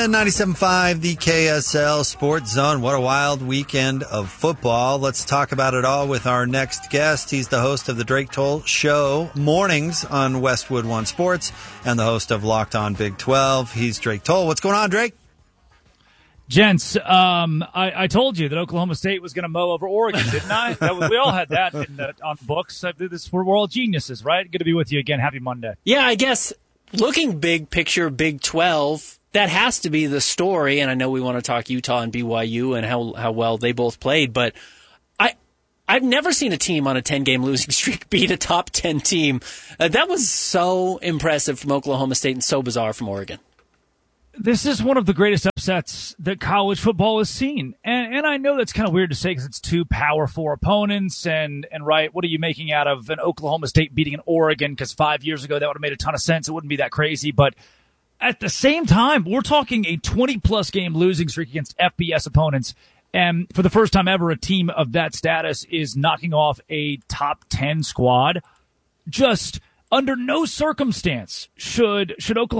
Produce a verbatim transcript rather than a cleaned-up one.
ninety-seven point five, the K S L Sports Zone. What a wild weekend of football. Let's talk about it all with our next guest. He's the host of the Drake Toll Show mornings on Westwood One Sports and the host of Locked On Big twelve. He's Drake Toll. What's going on, Drake? Gents, um, I, I told you that Oklahoma State was going to mow over Oregon, didn't I? That was, we all had that in the, on the books. This, we're all geniuses, right? Good to be with you again. Happy Monday. Yeah, I guess looking big picture Big twelve, that has to be the story. And I know we want to talk Utah and B Y U and how how well they both played, but I I've never seen a team on a ten-game losing streak beat a top ten team. Uh, that was so impressive from Oklahoma State and so bizarre from Oregon. This is one of the greatest upsets that college football has seen. And, and I know that's kind of weird to say because it's two Power Four opponents. And, and right, what are you making out of an Oklahoma State beating an Oregon? Because five years ago, that would have made a ton of sense. It wouldn't be that crazy. But at the same time, we're talking a twenty-plus game losing streak against F B S opponents. And for the first time ever, a team of that status is knocking off a top ten squad. Just under no circumstance should should Oklahoma